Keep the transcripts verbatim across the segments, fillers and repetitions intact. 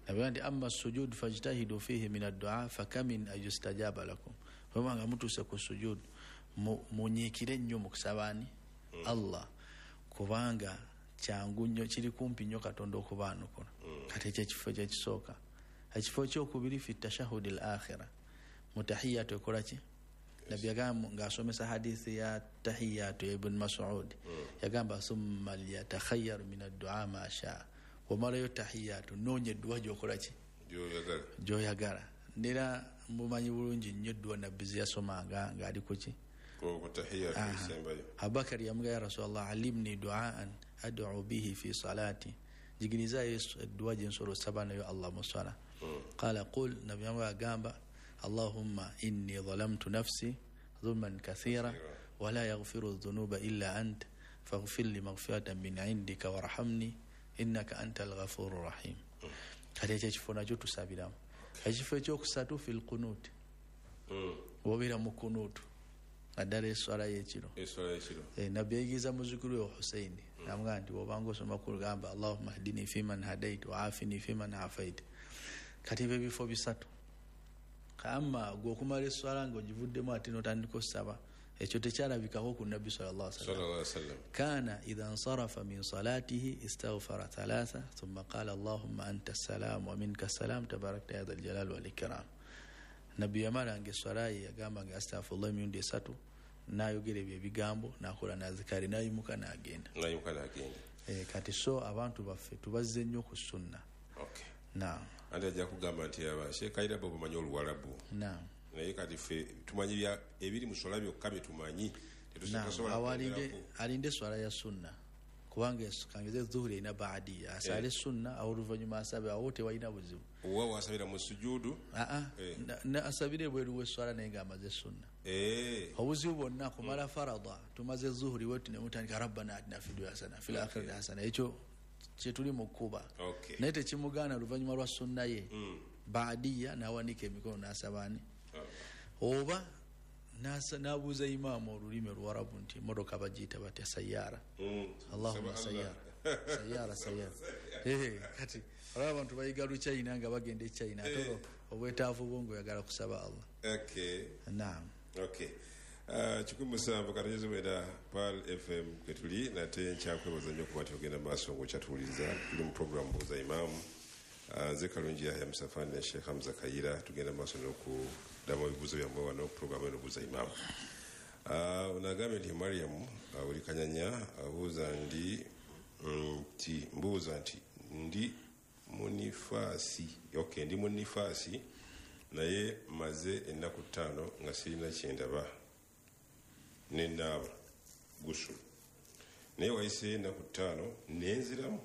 nabandi amma sujud fajtahidu fihi min ad-du'a fakamin ayustajaba lakum wamanga mutuse ku sujud munyikire nnyo mu kusabani mm. Allah kubanga kyangu nnyo kiri kumpi nnyo Katonda okubaano kono mm. kati ekyo kifo kye kisooka ekifo kyokubiri fi tashahudi al-akhirah mutahiyatu ekolaki yes. Nabi yagamba ngasomesa hadithi ya tahiyatu ya Ibn Mas'ud mm. yagamba summa liyatakhayyar min ad-du'a ma sha'a wamala yo tahiyatu nonye dua jokolaki joyagala joyagala ndira mumanyi bulungi nnyo dua nabbi yasomanga ngali kuki ko tahiyatu sembayo Abubakar yamuga ya Rasulullah alimni du'aan ad'u bihi fi salati jiginiza yesu dua jinsoro sabana yo Allah musala mm. qala qul nabi yamuga gamba Allahumma inni zalamtu nafsi dhulman kathira wa la yaghfiru dhunuba illa ant faghfir li maghfiratan min 'indika warhamni innaka antal ghafurur rahim mm. kale ekyo kifuna kyo tusabiramu ekifo ekyokusatu fil qunut mm. wabira mu qunut adare swala yekiro eswala yekiro e nabi yigiza muzukuru wa Hussein mm. namga ndi obango soma kulugamba Allahumma hdini fiman hadait wa afini fiman afait kati bifo bisatu kama gokumale swala ngo jivuddemu atino tandiko saba ekyo tekyalabikako ku nabbi sallallahu alaihi wasallam kana idha ansarafa min salatihi istaghfara thalatha thumma qala Allahumma anta as-salam wa minka as-salam tabarakta ya dhal jalal wal ikram nabbi yamala nge swalayi yagamba nge astaghfirullah min desatu nayogere bye bigambo nakola nazikari nayimuka nagenda nayimuka nagenda eh kati so abantu baffe tubazze nnyo ku sunna okay naam andi ajja kugamba nti abashe kaida babo manyi oluwalabu naam naye kati fe tumanyi bya ebiri musola byokka bye tumanyi tetusobola awalinde alinde swala ya sunna kubanga kangeze dhuhuri ina baadi asale eh. sunna au ruvanyuma asabe awote waina buzibu uwa wasabira mu sujudu a a eh. na, na asabire bweru we swala nenga amaze sunna eh awuzibu bonna kumala mm. farada tumaze dhuhuri wetu ne mutandika rabbana atina fid dunya hasana fil akhirati okay. hasana echo chetuli mukuba okay. nete chimugana ruvanyuma rwa sunna ye mm. baadiya na wanike mikono nasabani oh. oba nasa nabuza imamu olulime lwarabu nti modoka bagita bati sayara mm. Allahumma sayara sayara sayara eh kati abantu bayigalu China nga bagende China atoro obwetaavu bongo yagala kusaba Allah okay naam okay uh chikumusamba karajezo weda Pal F M ketuli nate nchakwe bazanyo kubati ogenda maso ngo chatuliza ili mu program boza imamu Uh, zekalunji ya msafani ya Sheikh Hamza Kayira tugenda maso noku damo bibuzo bya mwa no program eno buza imamu uh, unagame ndi Mariam uh, ulikanyanya abuza uh, ndi nti mm, mbuza nti ndi munifasi okay ndi munifasi naye maze ennaku ttaano nga sirina kyendaba nenaba gusu naye wayise ennaku ttaano nenziramu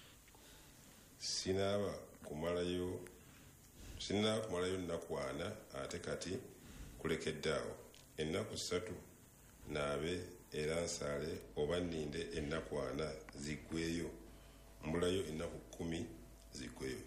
sinaba kumalayo sinaba kumalayo nakwana ate kati kulekeddaawo ennaku ssatu naabe era nsale oba nninde ennakwana ziggweyo mbulayo ennaku kumi ziggweyo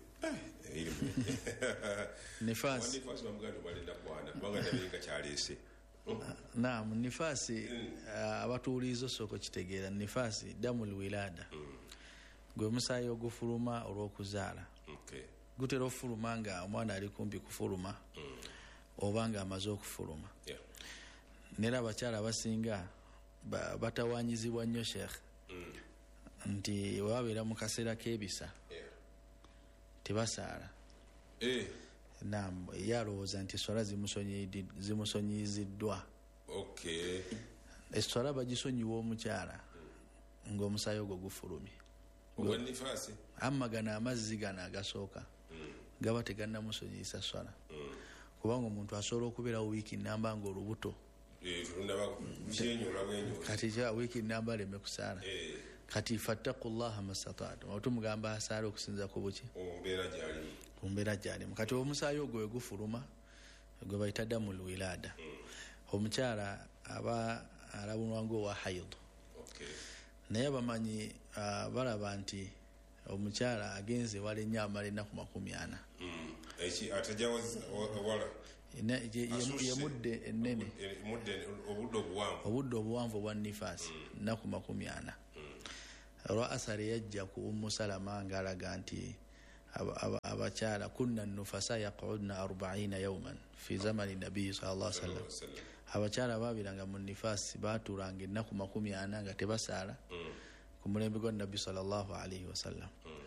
nifasi nifasi bamuganda balenda kwana kubanga nabenga kyaleese naam nifasi abatuulizo soko kitegeera nifasi damul wilada gwe musayo gufuluma olw'okuzaala okay gutero ofuluma nga omwana ali kumpi kufuluma mm. obanga amaze okufuluma yeah nera abakyala abasinga ba, batawanyizibwa nnyo Sheikh mm. nti wabeera mu kaseera k'ebisa yeah tebasaala eh naam yalowooza nti swala zimusonyiziddwa okay eswala bagisonyiwa omukyala mm. ng'omusayo gwo gufulumye nifasi amma gana amazzi gana agasooka mm. gaba teganna musonyisa swala mm. kubanga omuntu asobola okubeera wiiki namba nga olubuto eh tunaba byenyola bwenyo kati ja wiiki namba leme kusaala eh kati fattaqullaha masata'tum otu mugamba asaala okusinza ku buki ombeera gyali ombeera gyali kati omusaayo gwe gufuluma gwe bayita damul wilada mm. omukyala aba alabunwango wa hayd okay naye bamanyi uh, balaba nti omukyala agenze wale nyama lena ku makumi ana mm echi atajawaza wala ina ye mudde ennene mudde obuddo obuwanvu obuddo obuwanvu bwa nifasi mm. na ku makumi ana mm. ro asari yajja ku Ummu Salama ngalaga nti abakyala kunna nufasa yaqudna arbaina yawman fi zamani nabii sallallahu alaihi wasallam abakyala babiranga mu nifasi baturanga ennaku makumi ana nga tebasaala ku mulembe gwa nabbi sallallahu alaihi wasallam.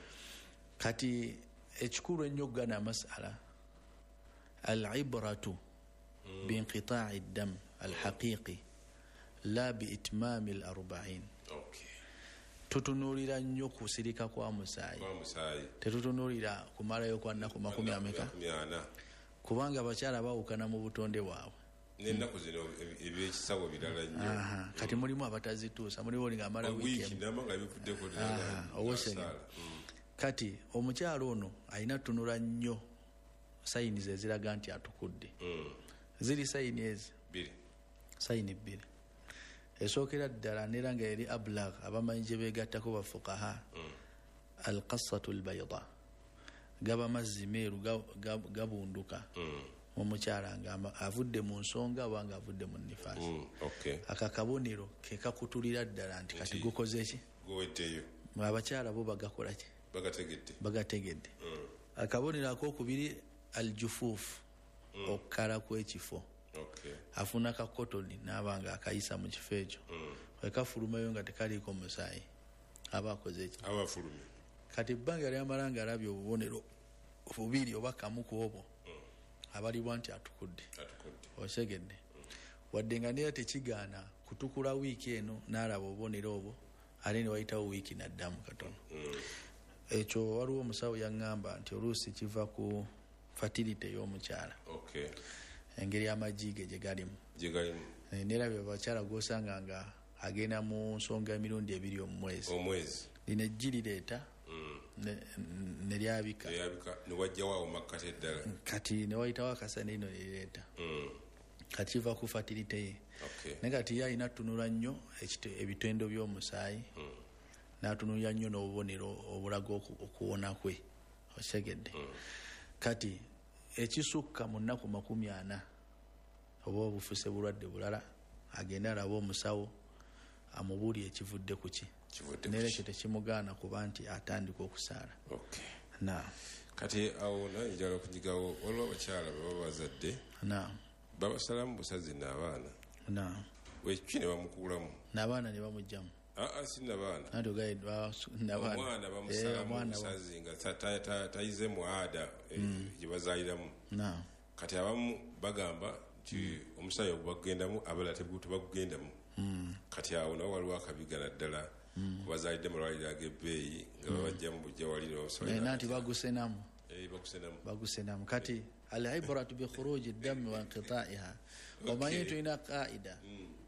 Kati ekikulu ennyo gana masala al-ibratu binqita'i ad-dam al-haqiqi la biitmami al-arba'in. Tutunulira nnyo kusirika kwa musaayi, tetutunulira kumalayo kwa nnaku makumi ameka, kubanga abakyala bawukana mu butonde bwabwe n'ennaku zino ebyekisawo birala nnyo. Kati mulimu abatazituusa, mulimu nga amala wiiki owosenya. Kati omukyalo ono alina tunula nnyo sayini ze ziraga nti atukudde. Ziri sayini ezi sayini bbiri. Esookera ddala neera nga eri ablag abamanyi gye beegattako bafuqaha alqassatu albayda, gaba mazzi meeru gabunduka mu mukyala nga avudde mu nsonga oba nga avudde mu nifaasi. Aka kabonero ke kakutulira ddala nti kati gukoze ki, abakyala bo bagakola ki, bagategedde. Akabonero akokubiri aljufuufu, okukala kw'ekifo. Afuna ka kotoni n'abanga akayisa mu kifo ekyo, wekafulumayo nga tekaliiko musaayi aba akoze eki, kati ebbanga lyamala nga alabye obubonero bubiri oba kamu ku obwo abalibwa nti atukudde. Osegedde wadde nga neera tekigaana kutukula wiiki eno n'alaba obubonero obwo ate ne wayitawo wiiki naddamu katono. Ekyo waliwo omusawo yaŋŋamba nti oluusi kiva ku fatility y'omukyala, engeri amagige gye galimu. Neerabye abakyala gw'osanga nga agenda mu nsonga emirundi ebiri omumwezi, lino eggi lireeta ne lyabika, kati ne wayitawo akasana ino lireeta, kati kiva ku fatility ye. Naye kati ye alina tunula nnyo ebitendo by'omusaayi, n'atunulira nnyo n'obubonero obulaga okuwona kwe. Osegedde kati ekisukka mu nnaku makumi ana oba obufuse bulwadde bulala agenda alaba omusawo amubuulire ekivudde ku ki, neera ekyo tekimugaana kuba nti atandika okusaala. Kati awo nayinjala okunyigawo waliwo abakyala baba bazadde babasalamu busazi n'abaana wekiki ne bamukuulamu n'abaana ne bamugjamu. Si nabaana omwana bamusalamu busazi nga tayize mu ada gye bazaaliramu. Kati abamu bagamba nti omusaayi ogubaggendamu abala tebagugendamu. Kati awo nawo waliwo akabigana ddala kubazaalidde amalwaliro ag'ebbeeyi nga babajja mu bujja walira nti bagusenamu bagusenamu. Kati al-ibratu bi khuruji ad-dam wa inqita'iha. Omanyi tulina qaida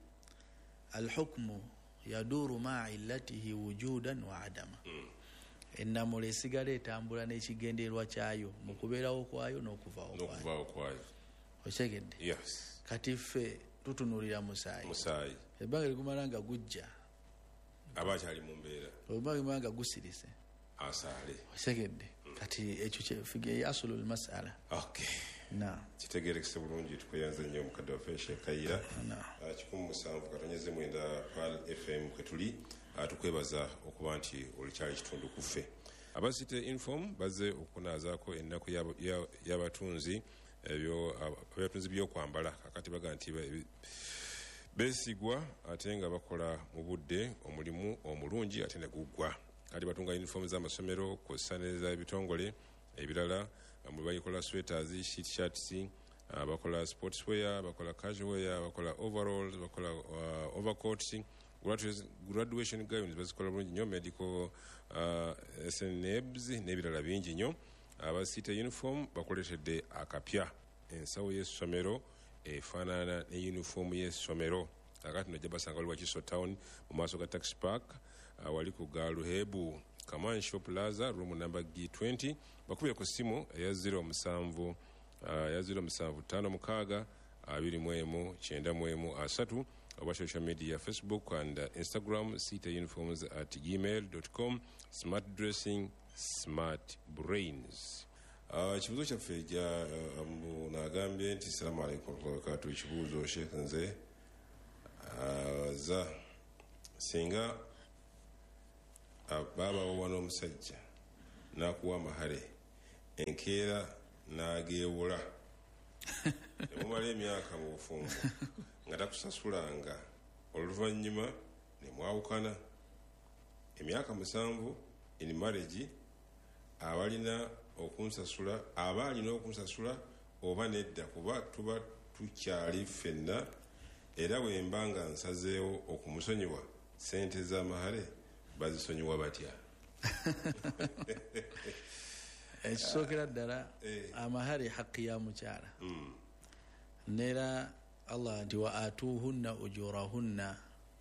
al-hukmu yaduru maa illatihi wujudan wa adama. Ennamula esigala etambula n'ekigenderwa kyayo mu kubeerawo kwayo n'okuvaawo kwayo. Okyegedde? Kati ffe tutunulira musaayi, ebbanga ligumala nga gujja aba akyali mu mbeera, ebbanga ligumala nga gusirise asaale. Okyegedde? Kati ekyo kyefiga yasulul masala. Kitegeerekese bulungi, tukweyanza nnyo omukadde waffe Sheikh Kaira. kikumi musanvu katonyeze mwenda Pal F M kwe tuli. Tukwebaza okuba nti olikyali kitundu ku ffe. Abasite Inform bazze okunaazaako ennaku y'abatunzi ebyabatunzi by'okwambala. Kakati baga nti beesigwa ate nga bakola mu budde omulimu omulungi ate ne guggwa. Kati batunga uniform z'amasomero kw'ossa n'ez'ebitongole ebirala. Bakola sweaters, t-shirts, bakola sportswear, bakola casual wear, bakola overalls, bakola uh, overcoats, graduation gowns bazikola bulungi nnyo, medical uh, S N E B S n'ebirala bingi nnyo. Abasite uniform bakoletedde akapya, ensawo y'essomero efaanana ne uniform y'essomero. Kakati nojja basanga wali wa Kiso Town mu maaso ga Taxi Park, uh, wali ku Galuhebu Kamansho Plaza room number G twenty. Bakubye ku simu eya zero musanvu ya zero musanvu tano mukaaga abiri mwemu kyenda mwemu asatu, oba social media Facebook and uh, Instagram site uniforms at gmail dot com. Smart dressing, smart brains. Kibuuzo kyaffe ja nagambye nti salamu alaikum wabarakatuh. Kibuuzo Sheikh nze za singa baba wana omusajja nakuwa mahare enkeera n'ageewola nemumala emyaka mu bufumbo nga takusasulanga oluvannyuma ne mwawukana emyaka musanvu in marriage abalina okunsasula aba alina okunsasula oba nedda kuba tuba tukyali ffenna era bwe mba nga nsazeewo okumusonyiwa sente z'amahale bazisonyiwa batya ekisookera ddala amahale haqqi ya mukyala neera allah nti wa atuuhunna ujurahunna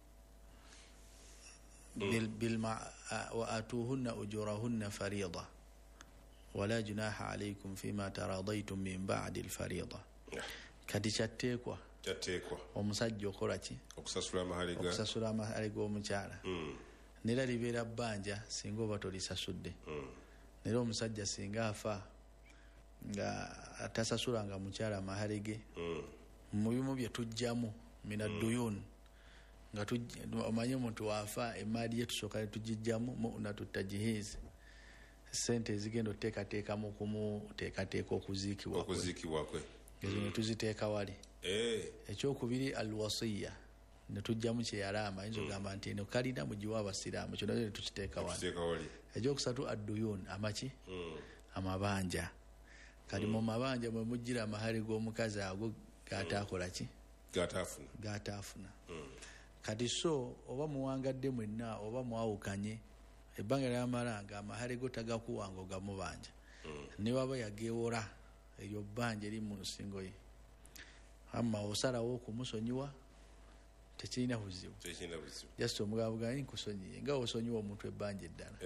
wa atuuhunna ujurahunna farida wala junaha alaikum fima taradaitum min ba'di alfarida kati kyatteekwa kyateekwa omusajja okola ki okusasula amahale okusasula amahale g'omukyala neera libeera bbanja singa oba tolisasudde neera omusajja singa afa nga atasasulanga mukyala amahale ge mu bimu bye tujjamu mina duyun nga omanye omuntu waafa emaali ye tusooka ne tugijjamu mu'natu tajihizi sente ezigenda oteekateekamu kumuteekateeka okuziikibwa kwe ezo ne tuziteeka wali ekyokubiri alwasiya ne tujjamu kyeyalaama ayinza ogamba nti eno kalina mugiwa abasiraamu kyona ne tukiteeka wali ekyokusatu adduyun amaki amabanja kati mu mabanja mwe mujjira amahale g'omukazi ago gataakola ki gataafuna kati so oba muwangadde mwenna oba mwawukanye ebbanga lyamala nga amahale go tagakuwanga ogamubanja ne waba yageewola eryo bbanja eri mu nsingo ye amma osalawo okumusonyiwa tekirina buzibu just omugabuganyi nkusonyiye nga osonyiwa omuntu ebbanja eddala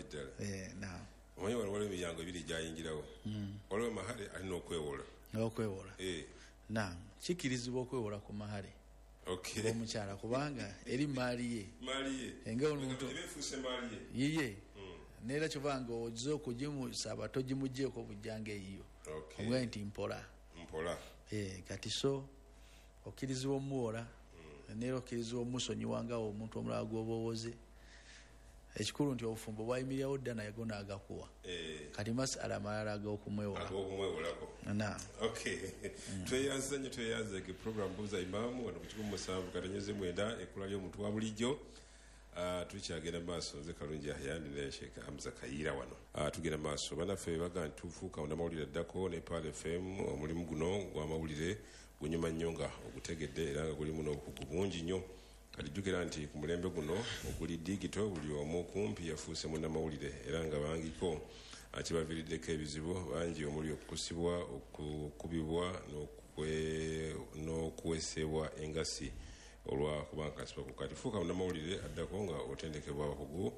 omanyi wano waliwo emiryango ebiri gyayingirawo waliwo mahale alina okwewola okwewola na kikirizibwa okwewola ku mahale omukyala kubanga eri maali ye nga omuntu yiye neera kyovanga ogize okugimusaba togimugyeko bujjanga eyiyo omugaye nti mpola kati so okkirizibwa omuwola neera okkirizibwa omusonyiwangawo omuntu omulala gwobaowoze ekikulu nti obufumbo bwayimirirawo dda naye go naagakuwa kati masala amalala ag'okumwewolako tweyanza nnyo tweyanza ge program buuza imaamu wano ku kikumi musanvu katonyeze mwenda ekkula ly'omuntu wa bulijjo tukyagenda maaso nze kalungi yahayani ne sheekh hamza kayiira wano tugenda maaso banaffe baga nti tufuuka onamawulire addako ne pal fm omulimu guno gw'amawulire gunyuma nnyo nga ogutegedde era nga gulimu n'obukugu bungi nnyo kati jjukira nti ku mulembe guno oguli digito buli omu kumpi yafuuse munnamawulire era nga bangiko kibaviiriddeko ebizibu bangi omuli okukusibwa okukubibwa n'okuwesebwa engasi olwa kubanga kasiba ku kati fuuka munnamawulire addako nga otendekebwa abakugu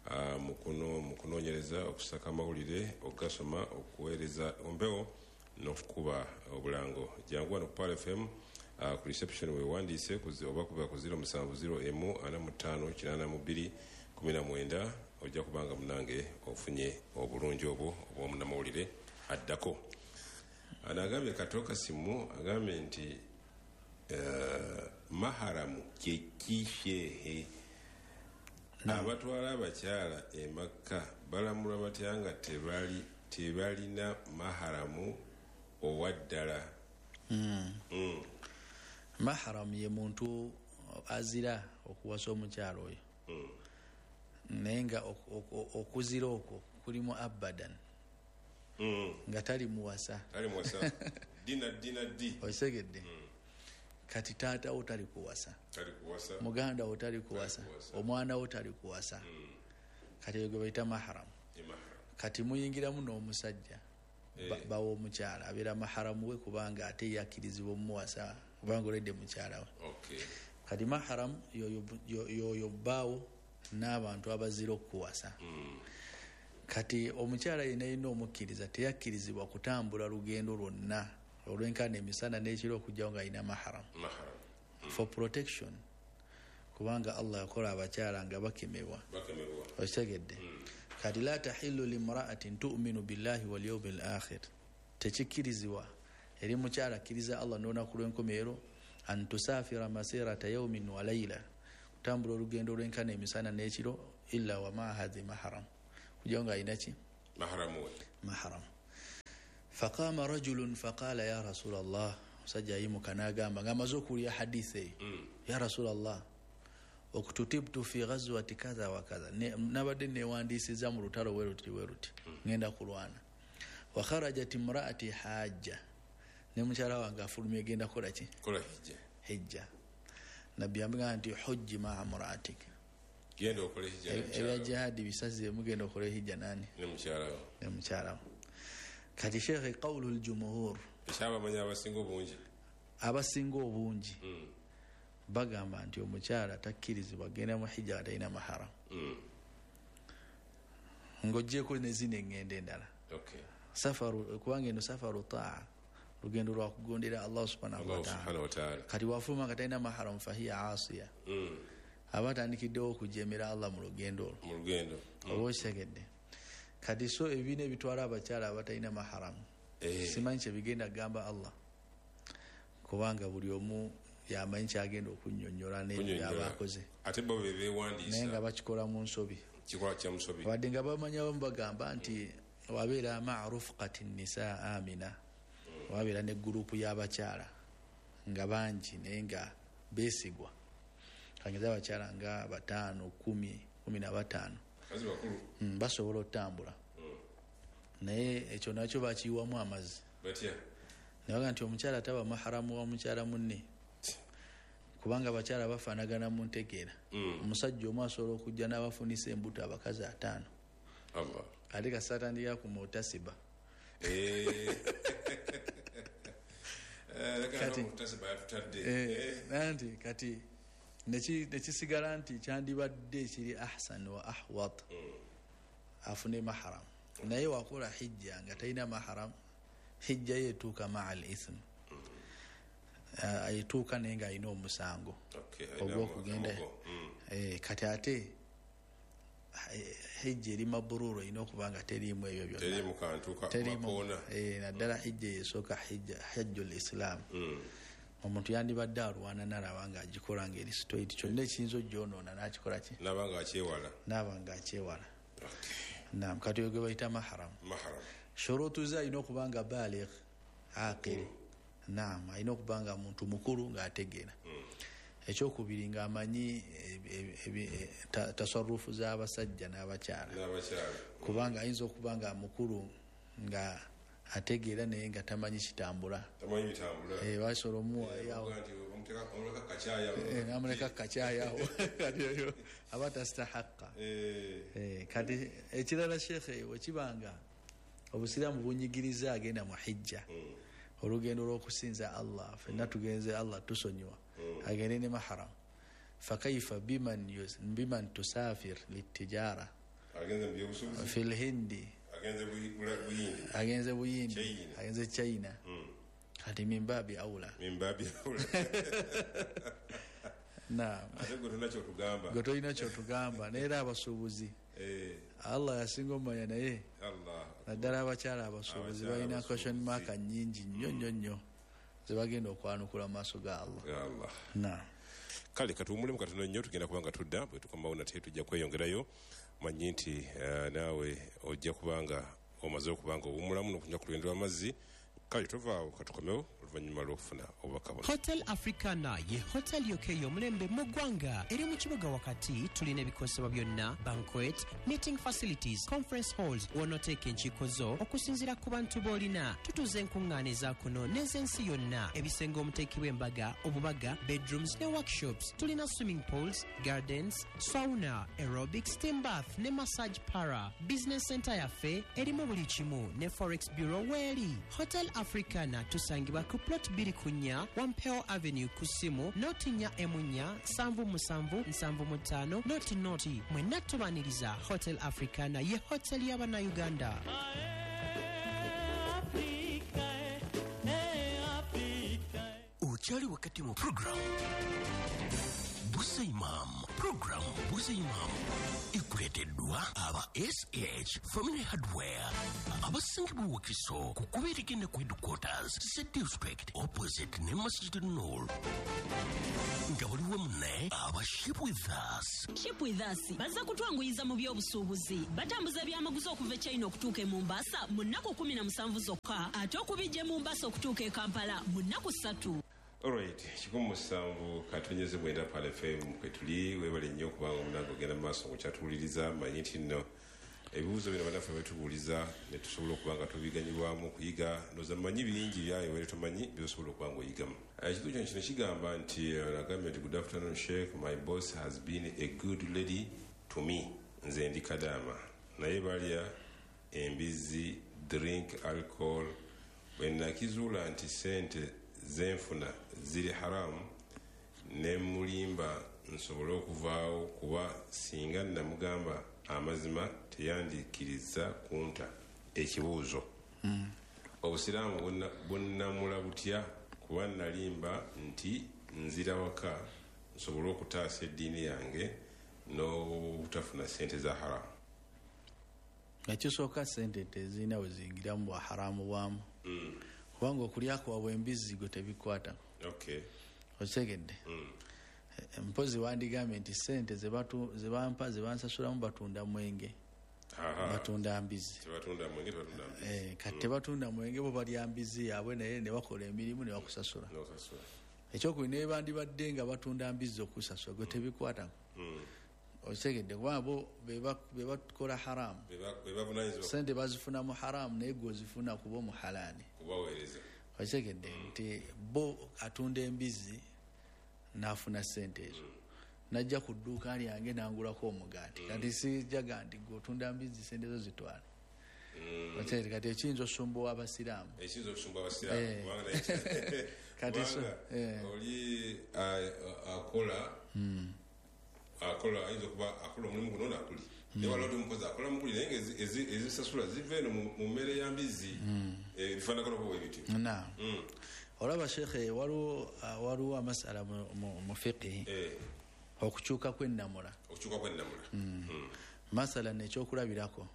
mu kunoonyereza okusaka amawulire okugasoma okuweereza ompewo n'okukuba obulango jangu wano ku pal fm ku reception wewandiise oba kuba ku zero musanvu zero emu ana mu ttaano kinaana mu bbiri kumi na mwenda ojja kubanga munange ofunye obulungi obwo obw'omunnamawulire addako ano agambye katooka simu agambye nti maharamu kyekisheehe abatwala abakyala emakka balamula batya nga tebalina maharamu owaddala maharamu ye muntu azira okuwasa omukyalo oyo naye nga okuzira okwo kulimu abadan nga tali muwasa osegedde kati taata wo tali kuwasa muganda wo tali kuwasa omwana wo tali kuwasa kati egwe bayita maharamu kati muyingiramu n'omusajja bawa omukyala abeera maharamu we kubanga ate yakkirizibwa omuwasa kubanga oledde mukyala we kati maharamu yoyo bbaawo n'abantu abazira okuwasa kati omukyala yena yina omukkiriza teyakkirizibwa kutambula lugendo lwonna olwenkana emisana n'ekiro okujjawo nga alina maharamu for protection kubanga allah yakola abakyala nga bakemebwa okitegedde kati la tahillu limra'atin tu'minu billahi wal yawmil akhir tekikkirizibwa eri mukyala akkiriza allah n'olunaku lw'enkomerero an tusafira masirata yawmin wa layla kutambula olugendo lw'enkana emisana n'ekiro illa wa ma hadhi mahram kujjawo nga alina ki maharamu maharamu faqama rajulun faqala ya rasulallah musajja yimuka n'agamba ng'amaze okulya hadisi ya rasulallah okututibtu fi ghazwati kadha wa kadha nabadde newandiisiza mu lutalo weruti weruti ngenda kulwana wa kharajat imraati hajja ne mukyala wange afulumye genda kola ki kola hijja hijja nabbi yambanga nti hujji ma imraatik genda okole hijja ebya jihadi bisaze mugenda okole hijja nani ne mukyala ne mukyala kati shekhe qawlu aljumhur eshaba manya abasinga obungi abasinga obungi mm. bagamba nti omukyala takkirizibwa genda mu hijja atalina maharam mm. ng'oggyeko nezino engendo endala okay. safaru kubanga eno safaru taa lugendo lwa kugondera Allah subhanahu wa ta'ala kati wafuma nga talina maharam fahiya asiya mm. aba atandikiddewo okujemera Allah mu lugendo mu lugendo oba okitegedde kati so ebina ebitwala abakyala abatalina maharam eh. simanyi kyebigenda gamba Allah kubanga buli omu yamanyi kyagenda okunnyonnyola n'ebyo byabakoze ate bo bebewandiisa naye nga bakikola mu nsobi kikola kya musobi wadde nga bamanya bamu bagamba nti wabeera ma'rufqati nisa amina mm. wabeera ne gurupu y'abakyala nga bangi naye nga beesigwa kangeza abakyala nga bataano kumi kumi na bataano mm, basobola otambula mm. naye ekyo nakyo bakiyiwamu amazzi batya naye nti omukyala taba maharamu wa mukyala munne kubanga abakyala bafaanagana mu ntegeera omusajja omu asobola okujja n'abafunisa embuto abakazi ataano ate kasatandika ku mutasiba nti kati nekisigala nti kyandibadde ekiri ahsan wa ahwat afune maharam naye wakola hijja nga talina maharam hijja yetuuka maa al ithm ayituuka naye nga alina omusango ogw'okugenda kati ate hijja eri mabururu erina okuba nga teriimu ebyo byonna naddala hijja yesooka hajjul islam omuntu yandibadde alwana nalaba nga agikola ngaeri sitoiti kyonna ekiyinza ogyonoona nakikola ki naaba nga akyewala nam kati oyo gwe bayita maharam shurutu ze alina okuba nga baligh aqil nam alina okuba nga muntu mukulu ng'ategeera ekyokubiri ng'amanyi tasarufu z'abasajja n'abakyala kubanga ayinza okuba nga mukulu nga ategeera naye nga tamanyi kitambula basobola omuwayawo namuleka kakyayawo kati oyo aba tastahaqqa kati ekirala shekhe wekibanga obusiraamu bunyigiriza agenda mu hijja olugendo lw'okusinza Allah fenna tugenze Allah tusonyiwa agende ne maharam fakaifa biman yus biman tusafir litijara fi lhindi agenze buyindi agenze China kati mimbabi aula mimbabi aula na gotolina kyotugamba naye abasuubuzi Allah yasinga omanya naye naddala abakyala abasuubuzi balina question mark nyingi nnyo nnyo nnyo zebagenda okwanukula mu maaso ga Allah na kale katuwumulemu katono nnyo tugenda kubanga tudda bwe tukomawo nate tujja kweyongerayo manyi nti naawe ojja kubanga omaze okubanga owumulamu n'okunywa ku lwendo lw'amazzi kale tovaawo katukomewo oluvannyuma lw'okufuna obubaka buno. Hotel Africana ye hotel yokka ey'omulembe mu ggwanga eri mu kibuga wakati tulina ebikosebwa byonna banquet meeting facilities conference halls wonooteeka enkiiko zo okusinziira ku bantu b'olina tutuuza enkuŋŋaana ezaakuno n'ez'ensi yonna ebisenge omuteekebwa embaga obubaga bedrooms ne workshops tulina swimming pools gardens sauna aerobic steam bath ne massage para business center yaffe erimu buli kimu ne forex bureau weeri. Hotel Africana tusangibwa ku plot biri kunya Wampeo Avenue kusimu noti nya emunya sanvu musanvu nsanvu mutano noti noti mwenna tubaniriza Hotel Africana ye hotel y'abana Uganda. Uchali wakati mu program Busa Imam Program Buza Imam ikuleteddwa aba S H Family Hardware abasinga buwakiso kukubeerigenda ku headquarters Z District opposite ne Masjid Noor nga waliwo munne aba Ship With Us. Ship With Us baza kutwanguyiza mu by'obusuubuzi batambuza byamaguzi okuva e China okutuuka e Mombasa mu nnaku kumi na musanvu zokka ate okubijja e Mombasa okutuuka e Kampala mu nnaku ssatu. Alright, kikumu musanvu katonyeze mwenda pale F M kwetuli webale nnyo kubanga omunango ogenda mu maaso kukyatuwuliriza manyi nti nno ebibuuzo bino bannaffe betubuuliza ne tusobola okuba nga tubiganyulwamu okuyiga noza manyi bingi byayo were tomanyi byosobola okuba nga oyigamu. Ekitu kino kino kigamba nti nagambye nti good afternoon Sheikh, my boss has been a good lady to me. Nze ndi Kadaama naye balya embizi, drink alcohol, bwe nakizuula nti sente zenfuna ziri haramu ne mulimba nsobole okuvaawo kuba singa namugamba amazima teyandikiriza kunta. Ekibuuzo mm. obusiraamu bunnamula butya kuba nalimba nti nzira waka nsobole okutaasa eddiini yange n'obutafuna sente za haramu. Ekisooka sente tezirina we ziyingiramu bwa haramu bwamu mm. kubanga okulyako wabwe embizi gwe tebikwata. Okay. Otegedde mm. mpozi wandigambye nti sente zebampa zebansasulamu batunda mwenge. Aha. Batunda mbizi. Tebatunda mwenge batunda mbizi. Eh, kati tebatunda mwenge bo balya mbizi yaabwe naye ne bakola emirimu ne bakusasula. No sasula. Ekyokuli ne bandibadde nga batunda mbizi okusasula gwe tebikwata. Mm. Otegedde kwabo beba kola haramu. Beba bunanyizibwa. Sente bazifuna mu haramu naye gwe zifuna kuba mu halali. Kubaweereza. Otegedde nti bo atunda embizi n'afuna sente ezo. Mm. Najja ku dduuka lyange nangulako omugaati. Mm. Kati sijaga nti gotunda mbizi sente zo zitwala. Mm. Otegedde kati ekiyinza osumbuwa abasiraamu. Ekiyinza okusumbuwa abasiraamu. Eh. Kati so eh. Oli akola mm. akola ayinza okuba akola omulimu guno nakuli naye waliwo ti omukozi akola mukuli naye nga ezisasula ziva eno mu mmere ya mbizi bifaanagana okuba bwebityo. Naam. Olaba Sheikhe waliwo amasala mu fiqhi okukyuka kw'ennamula. Okukyuka kw'ennamula. Masala nekyokulabirako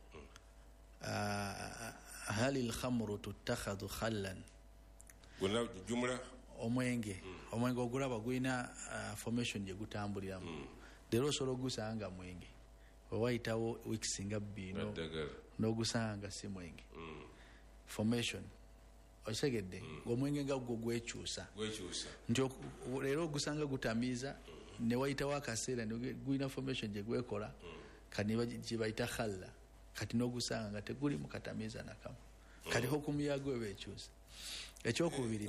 hal al-khamru tuttakhadhu khallan. Gonna jumla omwenge omwenge ogulaba gulina formation gye gutambuliramu. Leero osobola ogusanga mwenge owayitawo weeks nga bbino n'ogusanga si mwenge. Formation osegedde ng'omwenge nga gwo gwekyusa nti leero ogusanga gutamiiza ne wayitawo akaseera gulina formation gye gwekola kati gye bayita khalla kati n'ogusanga nga teguli mu katamiiza nakamu kati okumuyago eba ekyusa. Ekyokubiri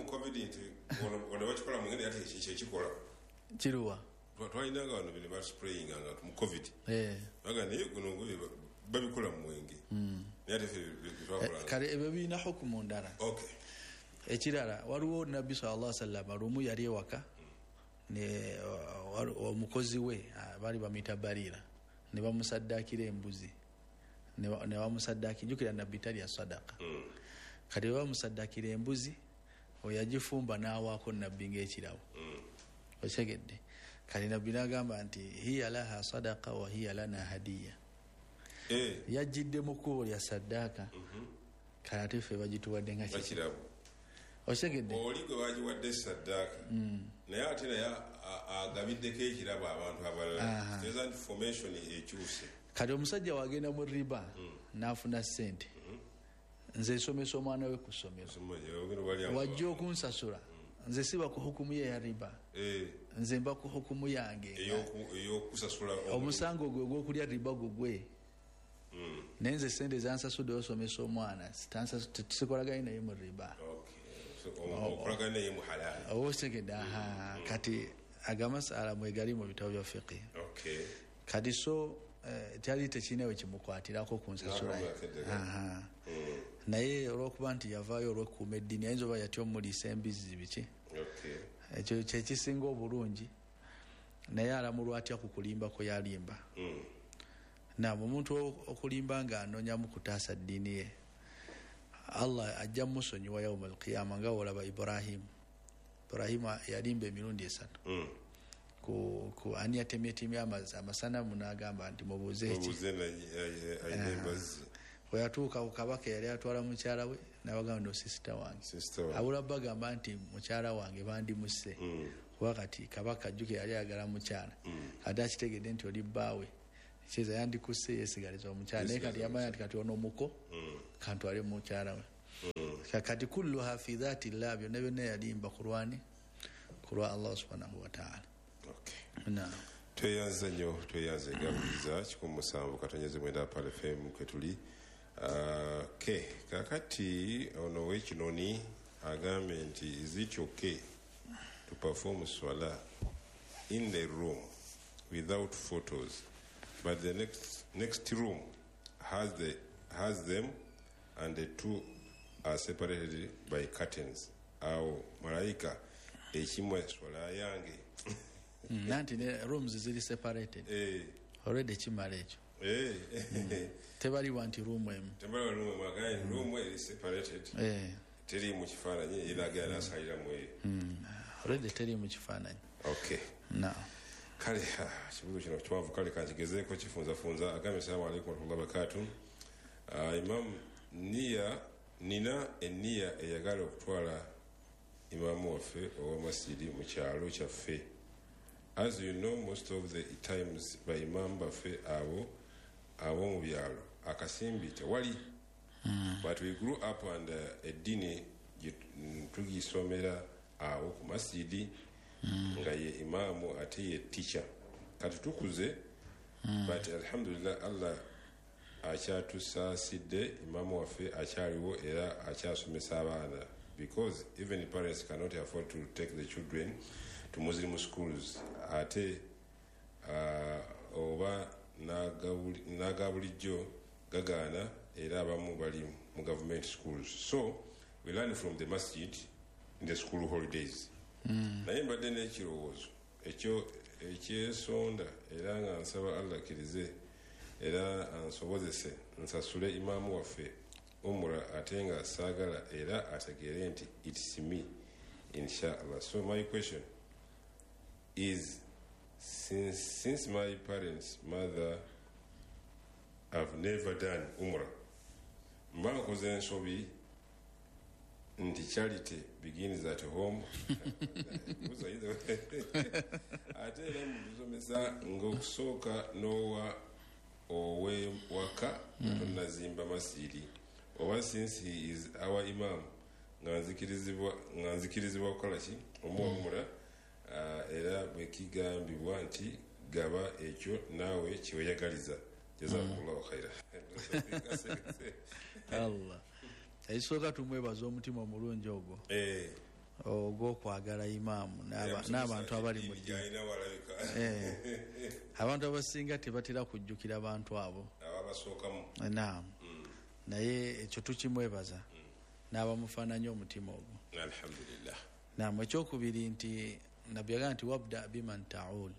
kiruwa twalinaga wano bino basprayinga nga mu covid aga naye guno babikola mu mwenge naye ate kale ebyo birina hukumu ndala. Ekirala waliwo nabbi sallallahu alaihi wasallam lumu yali ewaka ne omukozi we bali bamuyita Barira ne bamusaddaakira embuzi ne bamusaddaaki njukira nabbi talya sadaka kati bamusaddaakira embuzi oyagifumba n'awaako nabbi ng'ekirawo. Otegedde kati nabbi n'agamba nti hiya laha sadaqa wa hiya lana hadiya. Yajjidde mu kkubo lya saddaaka kale ate ffe bagituwadde nga kirabo. Otegedde oli gwe bagiwadde saddaaka naye ate naye agabiddeko ekirabo abantu abalala kitegeeza nti formation ekyuse. Kati omusajja wagenda mu riba n'afuna ssente nze nsomesa omwana we ku ssomero wajja okunsasula nze siba ku hukumu ye ya riba nze mba ku hukumu yange omusango gwe ogw'okulya riba gugwe naye nze sente zansasudde osomesa omwana tusikolaganye naye mu riba. Otegedde aha kati agamasala mwegali mu bitabo bya fiqhi kati so kyali tekirina we kimukwatirako ku nsasula naye olw'okuba nti yavaayo olw'okukuuma eddiini ayinza oba yatya omuliisa embizi biki ekyo kyekisinga obulungi naye alamulwa atya ku kulimbako yalimba. Naam, omuntu okulimba nga anoonyamu kutaasa ddiini ye Allah ajja musonyiwa yawma al-qiyama nga olaba Ibrahim. Ibrahim yalimba emirundi esatu ku, ku ani yatemyetemye amasanamu n'agamba nti mubuuze eki bwe yatuuka ku kabaka yali atwala mukyala we n'abagamba ndo sisita wange abula bagamba nti mukyala wange bandimusse kuba kati kabaka ajjuke yali ayagala mukyala kati akitegedde nti oli bbaawe kiza yandikusse yesigaliza omukyala naye kati yamanya nti kati ono muko kantwale mukyala we kati kulluha fi dhati llah byonna byonna yalimba kulwani kulwa Allah subhanahu wa ta'ala. Naam. Tweyanza nnyo tweyanza egabuliza kikumi musanvu katonyeze mwenda pale F M kwetuli. Uh, ke kakati ono wekinoni agambe nti is it okay to perform swala in the room without photos but the next next room has the has them and the two are separated by curtains au malaika ekimwe swala yange nanti ne rooms zili separated eh already kimala ekyo eh tebali wanti room emu tebali room magaye room is separated eh teri mu kifaananyi iraga nasalira mwe already teri mu kifaananyi. Okay. Na kale kibuzo kino kitwavu kale kankigezeeko kifunza funza agambe salamu alaykum wa rahmatullahi wa barakatuh. Uh, imam niya nina eniya eyagala okutwala imamu waffe owa masjidi mu kyalo kyaffe. As you know, most of the times by imam baffe abo abo mu byalo akasimbi tewali. But we grew up under a dini tugisomera awo ku masjidi nga ye imamu ate ye teacher kati tukuze but alhamdulillah Allah akyatusasidde imamu waffe akyaliwo era akyasomesa abaana because even parents cannot afford to take the children to Muslim schools ate uh, oba nagabulijjo gagaana era abamu bali mu government schools so we learn from the masjid in the school holidays. Naye mbadde n'ekirowoozo ekyo ekyesonda era nga nsaba Allah kirize era ansobozese nsasule imaamu waffe umra ate nga saagala era ategeere nti it's me inshallah. So my question is since since my parents mother have never done umra mba nkoze ensobi nti charity begins at home ate era muzomesa ng'okusooka n'owa owe waka tonazimba masiri oba since he is our imam nga nzikirizibwa nga nzikirizibwa kukola ki omuwamula era bwe kigambibwa nti gaba ekyo naawe kiweyagaliza jazakumullahu khaira. Allah ekisooka tumwebaza omutima omulungi ogwo eh ogw'okwagala imaamu n'abantu abali mu ddiini. Abantu abasinga tebatera kujjukira abantu abo ababasookamu. Naam. Naye ekyo tukimwebaza n'abamufaananya omutima ogwo. Alhamdulillah. Naam. Ekyokubiri nti nabbi yagamba nti wabda biman ta'ul,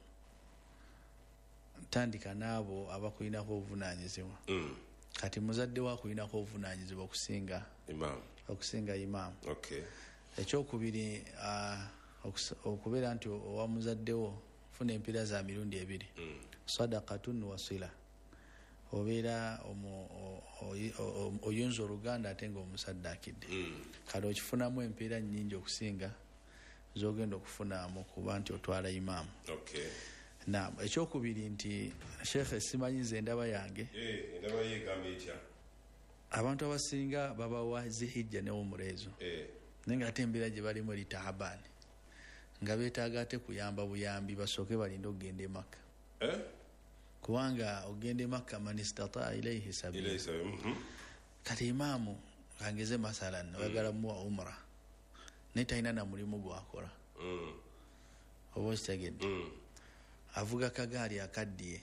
tandika n'abo abakulinako obuvunaanyizibwa. Kati muzadde wa kulinako obuvunaanyizibwa okusinga imam okusinga imam. Okay. Ekyokubiri okubeera nti owa muzaddewo funa empira za mirundi ebiri. Sadaqatun wasila, obeera oyunza oluganda ate nga omusaddakidde. Kale okifunamu empiira nnyingi okusinga zogenda okufunamu kuba nti otwala imaamu. Okay. Naam. Ekyokubiri nti Sheikh simanyi nze endaba yange eh endaba yegambe etya abantu abasinga babawa zihijja ne umurezo eh nenga ate embeera gye balimu eri tahabani nga beetaaga ate kuyamba buyambi basooke balinde okugenda e Makka eh kubanga ogende Makka man istata ilayhi sabila. Ilayhi sabila. Kati imaamu kangeze masalan oyagala muwa umra naye talina na mulimu gwakola oba okitegedde avuga kagaali akaddiye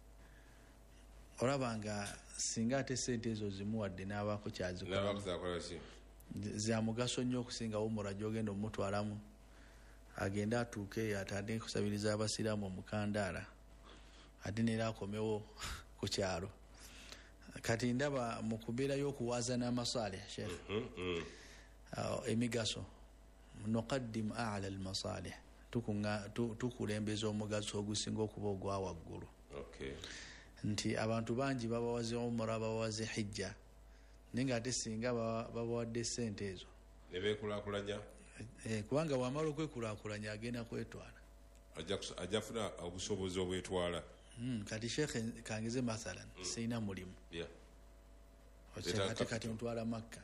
olaba nga singa ate sente ezo zimuwadde n'abaako kyazikola za mugaso nnyo okusinga umura gy'ogenda omutwalamu agenda atuuke atadde kusabiriza abasiraamu omukandaala ate neera akomewo ku kyalo. Kati ndaba mu kubeera y'okuwaaza n'amasalih Sheikh emigaso nuqaddim a'la al-masalih tukunga tukulembeza omugaso ogusinga okuba ogwa waggulu. Okay. Nti abantu bangi babawaze umra babawaze hijja naye nga ate singa babawadde sente ezo ne beekulakulanya eh, kubanga wamala okwekulakulanya agenda kwetwala ajja kufuna obusobozi obwetwala. mm, kati shekhe kangize mathalan mm. sina mulimu yeah. ate kati ntwala Makka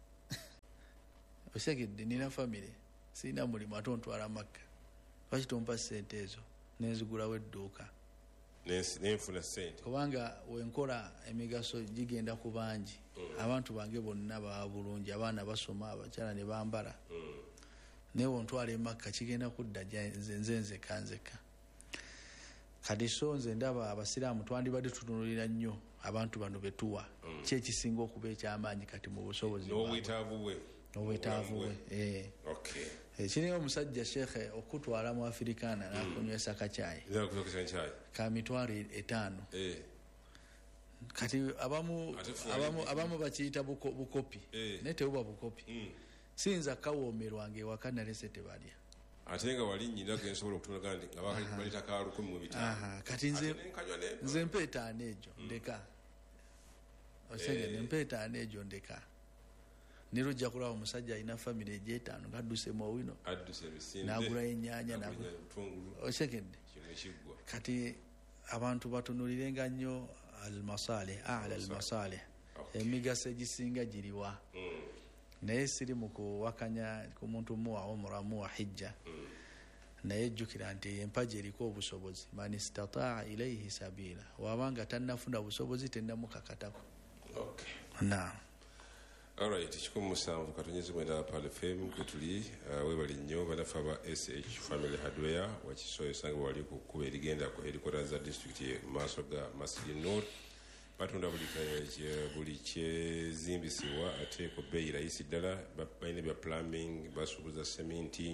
osekidde nina famire sina mulimu ate ontwala Makka lwaki tompa sente ezo nenzigulawo edduuka nenfuna sente kubanga wenkola emigaso gigenda ku bangi mm. abantu bange bonna baba bulungi abaana basoma abakyala ne bambala mm. naye ontwala emakka kigenda kudda nze nzeka nzeka kati so nze ndaba abasiraamu twandibadde tutunulira nnyo abantu bano betuwa mm. ki ekisinga okuba ekyamaanyi kati mu busobozi n'obwetaavu bwe n'obwetaavu bwe eh. okay. Ekiriwo omusajja shekhe okutwala mu Afrikaana nakunywesa kacyayi ka mitwalo etaano eh. kati abamu abamu abamu bakiyita buko, bukopi eh. naye tebuba bukopi mm. sinza kawoomerwange ewaka nalese tebalya ate nga wali nnyina gensobola okutunga ndi nga balita ka lukumi mu bitaano kati nze nze mpa etaano egyo ndeka osege ne mpa etaano egyo ndeka nirujja kulaba omusajja alina famire egyetaano ngadduse mu owino nagula ennyanya osekedde kati abantu batunulirenga nnyo almasaleh ala almasaleh emigaso egisinga giriwa naye siri mu kuwakanya ku muntu muwa umra muwa hijja naye jjukira nti empaji eriko obusobozi man istataa ilaihi sabila wabanga tannafuna busobozi tennamukakatako. Okay. Naam. Alright, kikumu musanvu katonyeze mwenda Pal F M kwetuli uh, webali nnyo banafa ba S H Family Hardware wakisoyo sanga wali kukuba erigenda ku headquarters za district ye maaso ga Masjid Nur batunda buli buli kyezimbisibwa ate ku bbeeyi rayisi ddala balina bya plumbing basuubuza sementi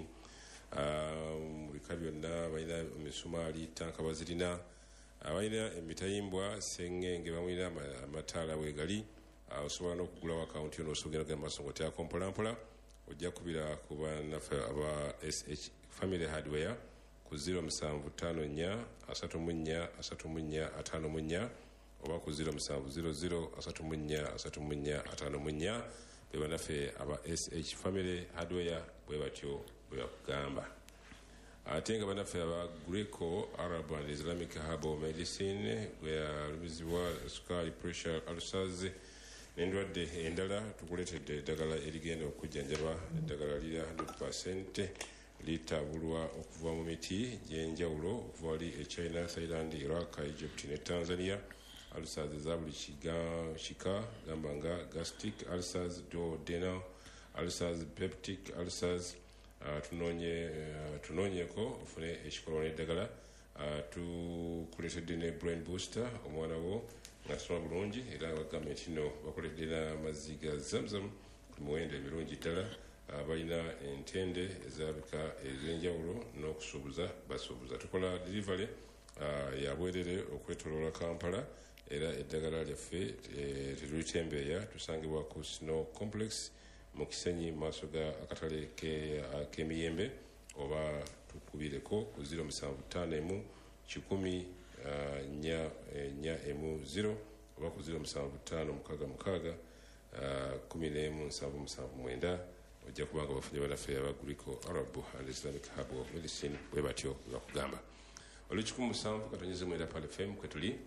um, bika byonna balina emisumaali tanka bazirina balina emitayimbwa sengenge bamulina amataala wegali osobola n'okugulawo akawunti yo n'osogera genda maaso ng'oteekako mpolampola ojja kubira ku bannaffe aba S H Family Hardware ku zero musanvu ttaano nnya asatu mu nnya asatu mu nnya ataano mu nnya oba ku zero musanvu zero zero asatu mu nnya asatu mu nnya ataano mu nnya be bannaffe aba S H Family Hardware bwe batyo bwe bakugamba. Ate nga bannaffe aba Greco Arab and Islamic Herbal Medicine bwe alumizibwa sukaali pressure ulcers n'endwadde endala tukuleetedde eddagala erigenda okujjanjaba eddagala lira one hundred percent litabulwa okuva mu miti gy'enjawulo okuva wali e China, Thailand, Iraq, Egypt ne Tanzania. Ulcers za buli kika gamba nga gastric ulcers, duodenal ulcers, peptic ulcers. Uh, tunonye uh, tunonyeko ofune ekikolo n'eddagala uh, tukuleetedde ne brain booster omwana wo nga soma bulungi era bagamba nti no bakoledde n'amazzi ga zamzam ku muwendo ebirungi ddala uh, balina entende ezabika ez'enjawulo n'okusuubuza basuubuza. Tukola delivery uh, ya bwerere okwetoloola Kampala era eddagala lyaffe e, tetulitembeeya tusangibwa ku Snow Complex mu Kisenyi maaso ga akatale k'emiyembe oba tukubireko ku zero musanvu ttaano emu kikumi nnya nnya emu zero oba ku zero musanvu ttaano mukaaga mukaaga kumi n'emu nsanvu musanvu mwenda ojja kubanga bafunye bannaffe aba Greco Arab and Islamic Herbal Medicine bwe batyo bakugamba. Olw'ekikumi musanvu katonyeze mwenda Pal F M kwetuli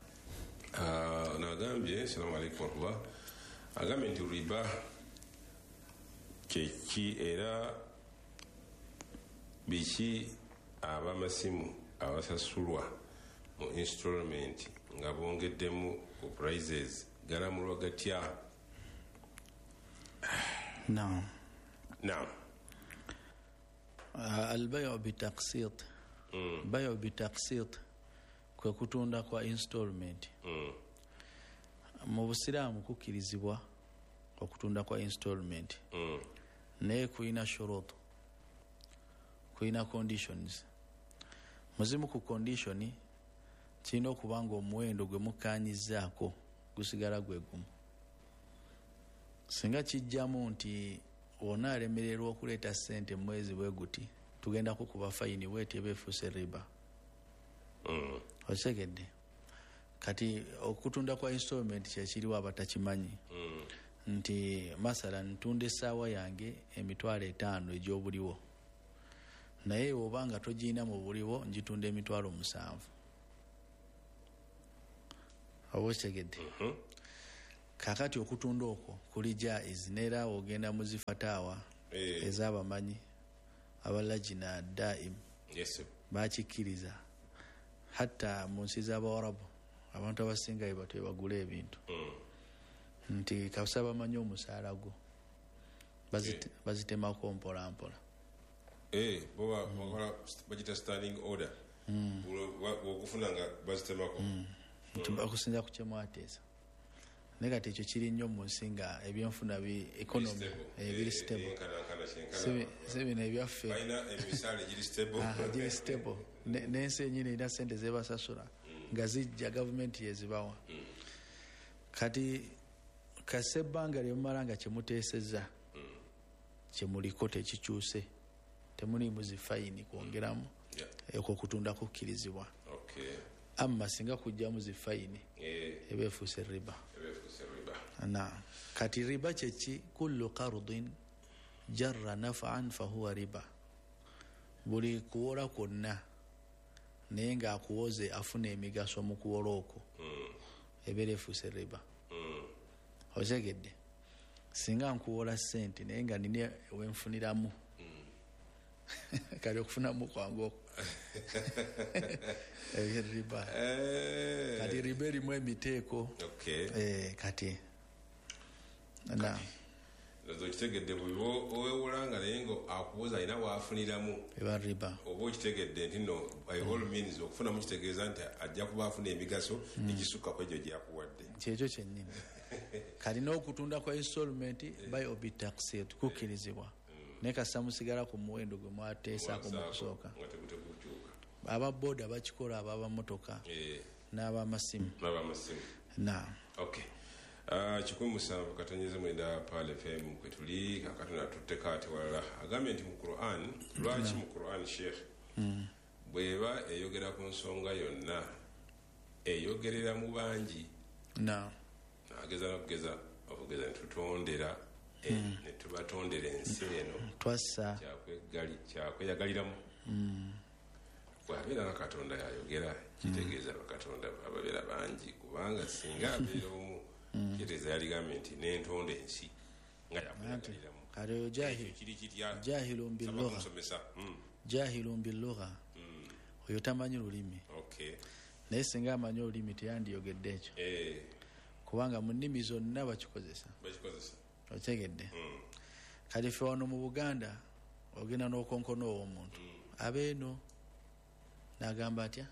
n'agambye salamu alaikum warahmatullah agambye nti riba kyeki era biki abamasimu abasasulwa mu installment nga bongeddemu ku prices galamulwa gatya? Naam. Naam. Albayu bitaqsit mm. bayu bitaqsit kwe kutunda kwa installment mm. mu Busiraamu kukkirizibwa okutunda kwa installment mm. naye kulina shurutu kulina conditions muzimu ku condition kirina okuba nga omuwendo gwe mukanyizaako gusigala gwe gumu. Singa kijjamu nti ona alemererwa okuleeta ssente mwezi bwe guti tugenda kukuba fayini weeti eba efuuse riba. Mm. Osegedde kati okutunda kwa installment kyekiriwo abatakimanyi. Mm. Nti masala ntunda essaawa yange emitwalo etaano egy'obuliwo, naye obanga togiina mu buliwo ngitunda emitwalo musanvu. Oba oktegedde. Mhm. Kakati okutunda okwo kuli jaiz, neera ogenda mu zifataawa Eh. ez'abamanyi abalagina daim Yes. bakikkiriza, hatta mu nsi z'Abawarabu abantu abasinga bwe batyo bagula ebintu Mm. nti kabusa bamanyi omusaala gwo bazite- bazitemako mpolampola. Eh, boba bakola bagita standing order. Mm. Okufuna nga bazitemako. Nti okusinza ku kyemwateesa. Naye kati ekyo kiri nnyo mu nsi nga ebyenfuna bi economy ebiri stable. Si bino ebyaffe Balina emisaala egiri stable. aha, giri stable. Ne- n'ensi enyini erina sente zebasasula nga zijja gavumenti yezibawa. Kati kase ebbanga lyemumala nga kyemuteesezza kyemuliko tekikyuse, temulimu zifayini kwongeramu. Yeah. Ekwo kutunda kukkirizibwa. Okay. Amma singa kujjamu zifayini Eh, eba efuuse riba. ebefuuse riba. Na kati riba kyeki kullu qardin jarra naf'an fahuwa riba. Buli kuwola kwonna naye ng'akuwoze afuna emigaso mu kuwola okwo Mm. ebeera efuuse riba. Mm. Otegedde singa nkuwola ssente naye nga nina wenfuniramu kali okufunamu kwangu okwo ebyo riba. Eh. Kati riba erimu emiteeko. Okay. Eh, kati na Nazo kitegedde bwe owewolanga naye ngo akubuza alina waafuniramu. eba riba. Oba okitegedde nti no by all means okufunamu kitegeeza nti ajja kuba afuna emigaso egisukka ku egyo gyakuwadde. Kyekyo kyennyini. Kati n'okutunda kwa installment by obi taxi tukukkirizibwa. Naye kasita musigala ku muwendo gwe mwateesaako mu kusooka. Nga tekutekukyuka. Aba boda bakikola, ab'amamotoka Eh, n'ab'amasimu. n'abamasimu. Na Okay. Uh, kikumi musanvu katonyeze mwenda Pal F M kwe tuli kakati natutteko ate walala agambye nti mu Quran lwaki mu Quran Sheikh bweba eyogera ku nsonga yonna eyogerera mu bangi na ageza nokugeza okugeza netutondera ne tubatondera ensi eno twassa kyakwegali kyakweyagaliramu bwabeera nga katonda yayogera kitegeeza bakatonda ababeera bangi kubanga singa abeera omu kitegeeza yaligambye nti nentonda ensi nga yakweyagaliramu kati oyo jahil kiri kitya jahilun bilugha musomesa. jahilun bilugha oyo tamanyi lulimi, Okay. naye singa amanyi olulimi teyandiyogedde ekyo Eh, kubanga mu nnimi zonna bakikozesa. bakikozesa. Otegedde kati ffe wano mu Buganda ogenda n'okonkona ow'omuntu abeeno n'agamba atya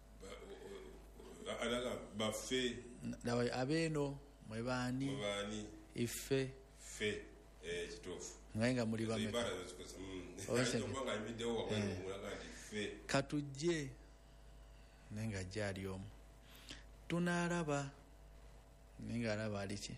Alaga baffe Laba abeeno mwe baani mubaani iffe ffe eh kituufu. naye nga muli bameka Ibara zikoze. Ose- Kubanga alibiddewo wabweru mulaga nti ffe katujje naye nga ajja ali omu tunaalaba naye nga alaba ali ki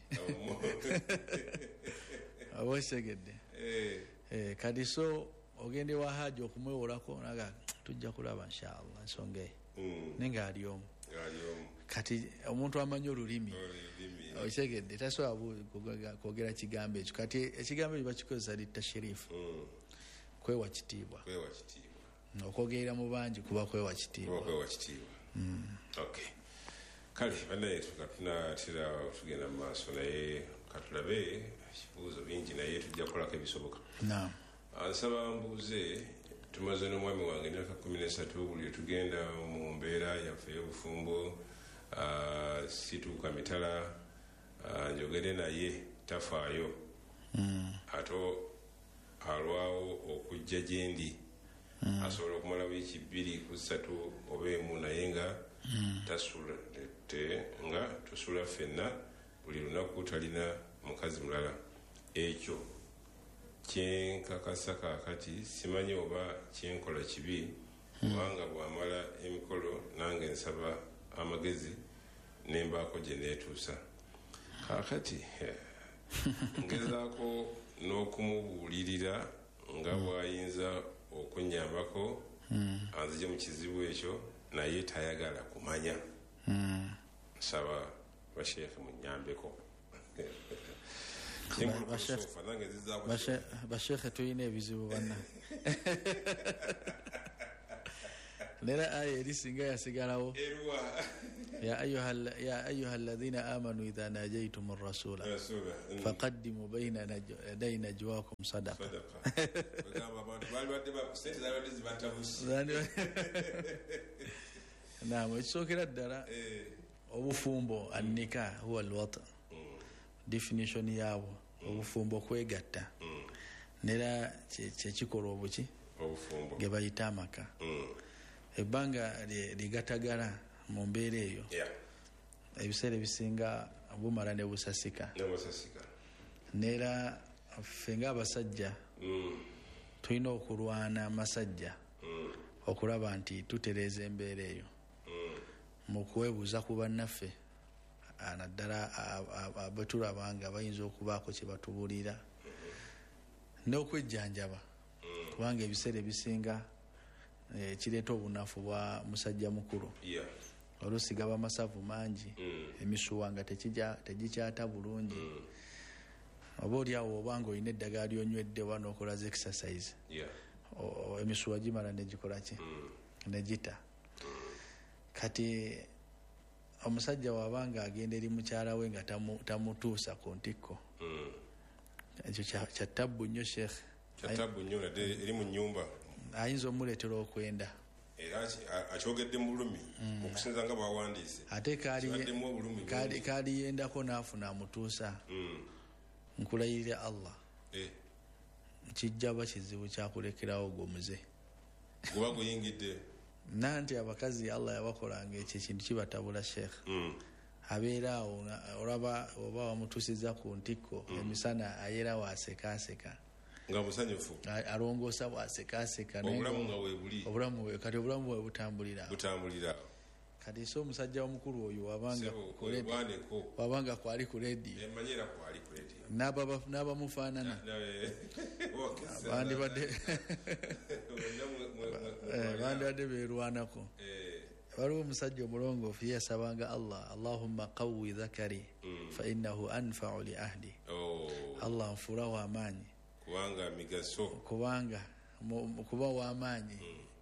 oba osegedde. eh Eh, kati so ogende wa haji okumwewolako naga tujja kulaba inshallah ensonga eyo mm naye nga ali omu. galiomu Kati omuntu amanyi olulimi olulimi. okitegedde tasobola bu- kwogera kigambo ekyo. Kati ekigambo ekyo bakikoza litashirifu, Mm. kwewa kitiibwa. Kwewa kitiibwa. Okwogerera mu bangi kuba kwewa kitiibwa. Kuba kwewa kitiibwa. Okay. Kale banaye tunaatera tugenda mu maaso naye katulabe ekibuuzo bingi naye tujja kukolako ebisoboka. Naam. Ansaba mbuuze tumaze n'omwami wange emyaka kumi n'esatu buli tugenda mu mbeera yaffe y'obufumbo ah, situuka mitala ah, njogere naye tafaayo ate alwawo okujja gye ndi asobola okumala wiiki bbiri ku ssatu oba emu naye nga tasula te nga tusula ffenna buli lunaku talina mukazi mulala. Ekyo kyenkakasa kaakati simanyi oba kyenkola kibi kubanga bwamala emikolo nange nsaba amagezi nembaako gye neetuusa kaakati ngezaako n'okumubuulirira nga bw'ayinza okunnyambako anzije mu kizibu ekyo naye tayagala kumanya. Nsaba basheekhe munnyambeko. Basheekhe tulina ebizibu banna. Nera aya erisinga yasigalawo. يا أيها يا أيها الذين آمنوا إذا ناجيتم الرسول فقدموا بين يدي نجواكم صدقة. نعم يسوكر الدرا obufumbo annika huwa alwata definition yawo obufumbo kwegatta nera kyekikola obuki obufumbo gebayita amaka ebbanga ligatagala mu mbeera eyo ebiseera ebisinga bumala ne busasika nera ffe ng'abasajja tulina okulwana amasajja okulaba nti tutereeza embeera eyo mu kwebuuza ku bannaffe naddala bwe tulaba nga bayinza okubaako kye batubuulira n'okwejjanjaba kubanga ebiseera ebisinga kireeta obunafu bwa musajja mukulu oluusi gaba amasavu mangi emisuwa nga tegikyata bulungi oba oliawo obanga olina eddagala lyonywedde wa n'okola za exercise emisuwa gimala negikola ki negita kati omusajja wabanga agenda eri mukyala we nga tamutuusa ku ntikko ekyo kyattabbu nnyo sheekhe kyattabbu nnyo nadde eri mu nnyumba ayinza omuleetera okwenda era akyogedde mu bulumi okusinza nga bwawandiise ate kaliyendako n'afuna amutuusa nkulayirira Allah kijja ba kizibu kyakulekerawo gwomuze guba guyingidde nanti abakazi Allah yabakolanga ekyo ekintu kibatabula sheekh abeera awo olaba oba wamutuusiza ku ntikko emisana ayera waasekaaseka nga musanyufu alongoosa bwasekaseka obulamu nga weebuli obulamu bwe kati obulamu bwe butambulira butambulira kati so omusajja omukulu oyo wabanga wabanga kwali ku radio emanyera kwali ku radio n'aba n'abamufaanana bandibadde bandibadde beerwanako waliwo omusajja omulongoofu yasabanga Allah Allahumma qawwi dhakari fa innahu anfa'u li ahdi Allah nfuulawo amaanyi kubanga migaso kubanga kuba w'amaanyi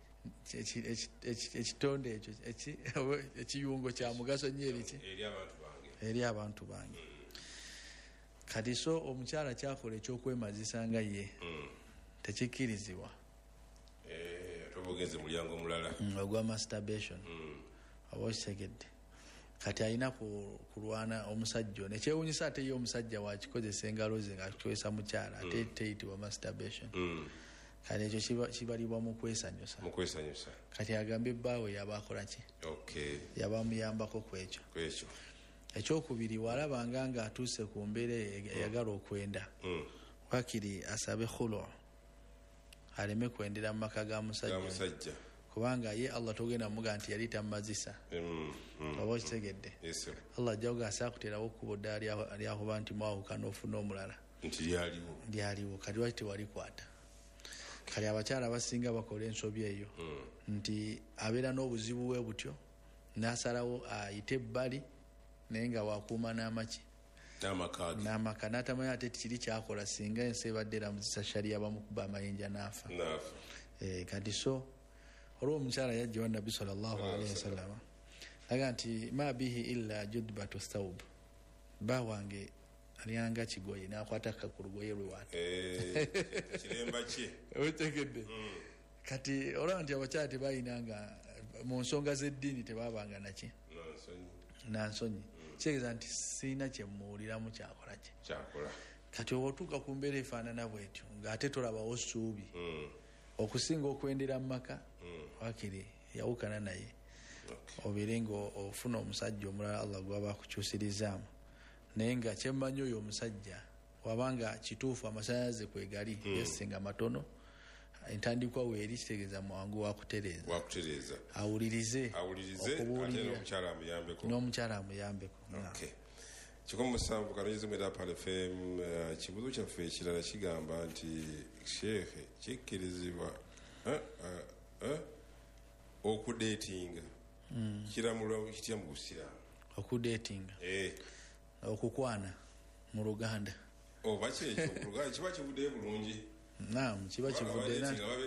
ekitonde ekyo ekiyungo kya mugaso nnyo eriki eri abantu bange kati so omukyala kyakola ekyokwemazisa nga ye tekikkirizibwa tobugenze mulyango mulala ogwa masturbation oba okitegedde kati alina kulwana omusajja nekyewunyisa ate ye omusajja wakikozesa engalo ze nga akikozesa mukyala ate teyitibwa masturbation kati ekyo kibalibwa mu kwesanyusa kati agambye ebbaawe yabakola ki yabamuyambako ku ekyo ekyokubiri walabanga nga atuuse ku mbeera eyagala okwenda wakiri asabe khulu aleme kwendera mu maka ga musajja kubanga ye Allah togenda muga nti yali tamazisa oba kitegedde Allah ajjaga asakuterawo okkubo dda lyakuba nti mwawuka n'ofuna omulala nti lyaliwo lyaliwo kati lwaki tewalikwata kali abakyala abasinga bakola ensobi eyo nti abeera n'obuzibu bwe butyo n'asalawo ayite ebbali naye nga wakuuma n'amaki n'amaka n'atamanya ate kiri kyakola singa ensi ebadde eramuzisa shariya bamukuba amayinja n'afa kati so olwo omukyala yajja wa nabbi sallallahu alaihi wasallam aga nti ma bihi illa judbatu thawb ba wange alyanga kigoye nakwataka ku lugoye lwe watu kiremba ki otegedde kati olaba nti abakyala tebayinanga mu nsonga z'eddiini tebabanga naki nansonyi kitegeeza nti siina kyemuwuliramu kyakola ki kati otuuka ku mbeera efaanana bwetyo ng'ate tolabawo ssuubi okusinga okwendera mu maka wakiri yawukana naye obeere nga ofuna omusajja omulala Allah gwaba akukyusirizaamu naye nga kyemmanyi oyo omusajja wabanga kituufu amasanyalaze kwegali yesinga matono entandikwa weeri kitegeeza mwangu wakutereeza awulirize okubuulira n'omukyala amuyambeko kikumi musanvu kanonyeze mweda P A L F M kibuzo kyaffe ekirala kigamba nti sheekhe kikkirizibwa okudatinga kiramulwa kitya mu busiraamu? Okudatinga okukwana mu Luganda oba kyekyo kiba kivuddeyo bulungi? Naam, kiba kivudde